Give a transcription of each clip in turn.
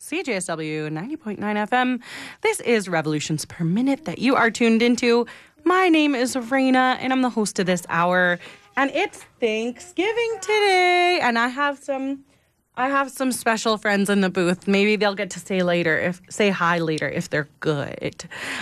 CJSW 90.9 FM. This is Revolutions Per Minute that you are tuned into. My name is Raina, and I'm the host of this hour. And it's Thanksgiving today, and I have some special friends in the booth. Maybe they'll get to say hi later if they're good.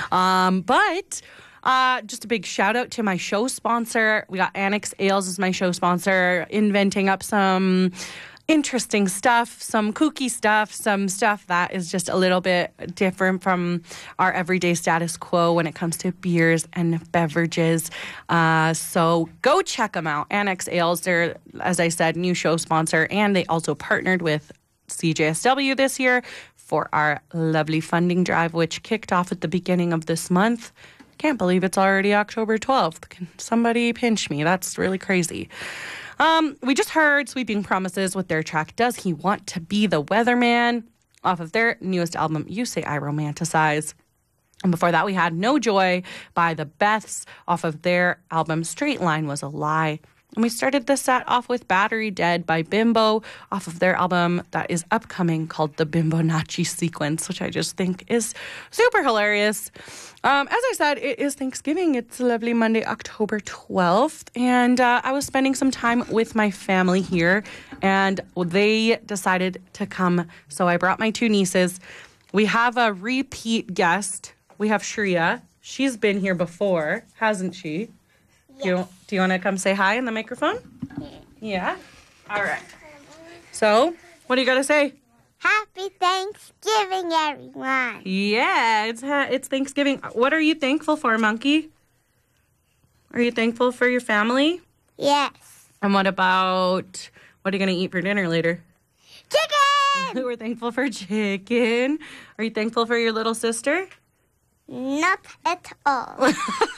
But just a big shout out to my show sponsor. We got Annex Ales as my show sponsor, inventing up some interesting stuff, some kooky stuff, some stuff that is just a little bit different from our everyday status quo when it comes to beers and beverages. So go check them out. Annex Ales, they're, as I said, new show sponsor, and they also partnered with CJSW this year for our lovely funding drive, which kicked off at the beginning of this month. Can't believe it's already October 12th. Can somebody pinch me? That's really crazy. We just heard Sweeping Promises with their track Does He Want to Be the Weatherman off of their newest album, You Say I Romanticize. And before that, we had No Joy by the Beths off of their album Straight Line Was a Lie. And we started the set off with Battery Dead by Bimbo off of their album that is upcoming called the Bimbonacci Sequence, which I just think is super hilarious. As I said, it is Thanksgiving. It's a lovely Monday, October 12th. And I was spending some time with my family here, and they decided to come. So I brought my two nieces. We have a repeat guest. We have Shreya. She's been here before, hasn't she? Yes. Do you want to come say hi in the microphone? Yeah? All right. So, what do you got to say? Happy Thanksgiving, everyone. Yeah, it's Thanksgiving. What are you thankful for, Monkey? Are you thankful for your family? Yes. And what are you going to eat for dinner later? Chicken! We're thankful for chicken. Are you thankful for your little sister? Not at all.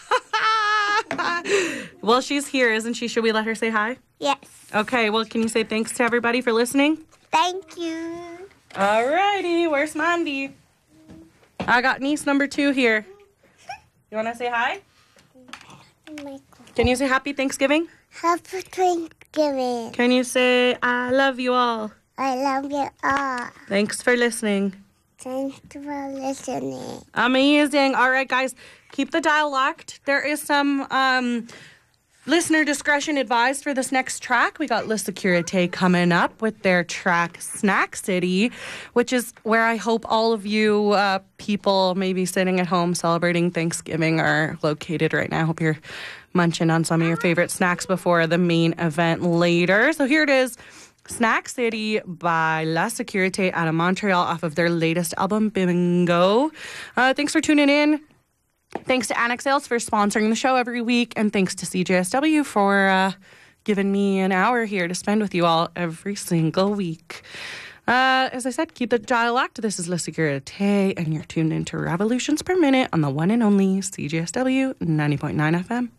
Well, she's here, isn't she? Should we let her say hi? Yes. Okay, well, can you say thanks to everybody for listening? Thank you. All righty, where's Mandy? I got niece number 2 here. You want to say hi? Can you say Happy Thanksgiving? Happy Thanksgiving. Can you say I love you all? I love you all. Thanks for listening. Thanks for listening. Amazing. All right, guys, keep the dial locked. There is some listener discretion advised for this next track. We got La Sécurité coming up with their track Snack City, which is where I hope all of you people maybe sitting at home celebrating Thanksgiving are located right now. I hope you're munching on some of your favorite snacks before the main event later. So here it is. Snack City by La Sécurité out of Montreal off of their latest album, Bingo. Thanks for tuning in. Thanks to Annex Ales for sponsoring the show every week. And thanks to CJSW for giving me an hour here to spend with you all every single week. As I said, keep the dial locked. This is La Sécurité, and you're tuned into Revolutions Per Minute on the one and only CJSW 90.9 FM.